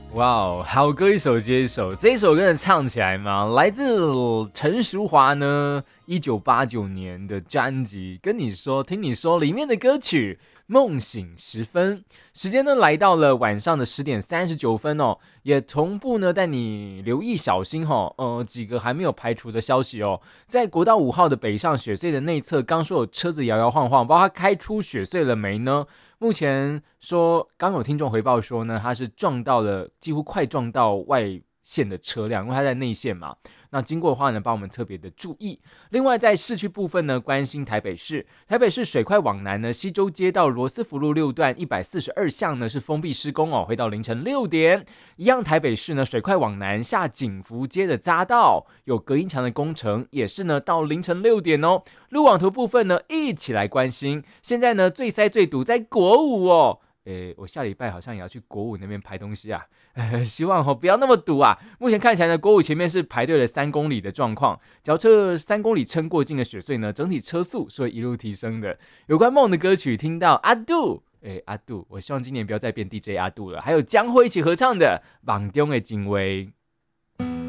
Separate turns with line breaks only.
哇哦，好歌一首接一首，这一首跟着唱起来嘛，来自陈淑桦呢，1989年的专辑《跟你说听你说》里面的歌曲《梦醒时分》，时间呢来到了晚上的10:39哦，也同步呢带你留意小心几个还没有排除的消息哦，在国道5号的北上雪隧的内侧，刚说有车子摇摇晃晃，不知道它开出雪隧了没呢？目前说，刚有听众回报说呢，他是撞到了，几乎快撞到外线的车辆，因为他在内线嘛。那经过的话呢，帮我们特别的注意。另外，在市区部分呢，关心台北市，台北市水快往南呢，西周街到罗斯福路6段142巷呢是封闭施工哦，会到凌晨6点。一样，台北市呢，水快往南下景福街的匝道有隔音墙的工程，也是呢到凌晨6点哦。路网图部分呢，一起来关心。现在呢，最塞最堵在国五哦。我下礼拜好像也要去国五那边排东西啊，希望不要那么堵啊。目前看起来呢，国五前面是排队了3公里的状况，只要这3公里撑过境的雪隧呢，整体车速是会一路提升的。有关梦的歌曲，听到阿杜，阿杜，我希望今年不要再变 DJ 阿杜了。还有江蕙一起合唱的《梦中的情话》。